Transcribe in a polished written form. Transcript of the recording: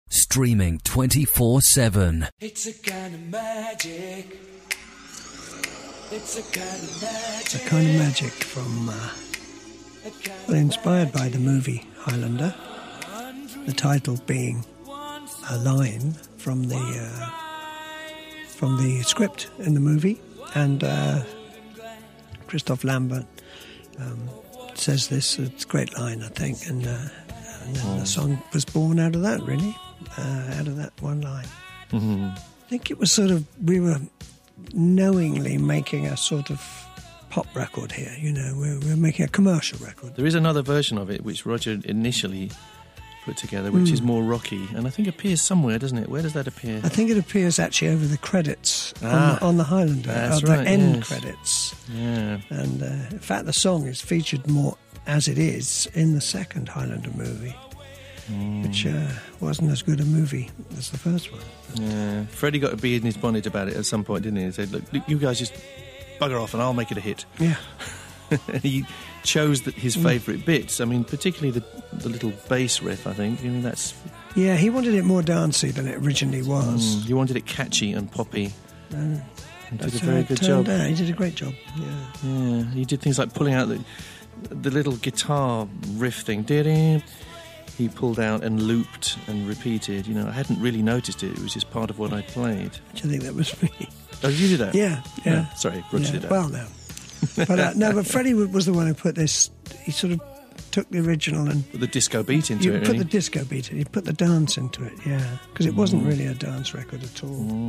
Streaming 24/7. It's a kind of magic. It's a kind of magic. It's a kind of magic from, well, inspired by the movie Highlander. The title being a line from the script in the movie, and Christoph Lambert says this. It's a great line, I think, and then the song was born out of that, really, out of that one line. Mm-hmm. I think it was sort of, we were knowingly making a sort of pop record here, you know, we're making a commercial record. There is another version of it which Roger initially put together, which is more rocky, and I think appears somewhere, doesn't it? Where does that appear? I think it appears actually over the credits on the Highlander, that's the right, end yes. credits. Yeah. And in fact, the song is featured more as it is in the second Highlander movie, which wasn't as good a movie as the first one. Yeah. Freddie got a bee in his bonnet about it at some point, didn't he? He said, look, you guys just bugger off and I'll make it a hit. Yeah. He chose his favourite bits. I mean, particularly the little bass riff, I think. You know, that's... Yeah, he wanted it more dancey than it originally was. He wanted it catchy and poppy. He did a That's very how it good turned job. out. He did a great job, yeah. Yeah, he did things like pulling out the little guitar riff thing. He pulled out and looped and repeated. You know, I hadn't really noticed it. It was just part of what I played. Do you think that was me? Oh, you did that? Yeah. No, sorry, Roger did that. Well, no. But but Freddie was the one who put this. He sort of took the original and Put the disco beat into you it. put really. the disco beat in. He put the dance into it, yeah, because it wasn't really a dance record at all.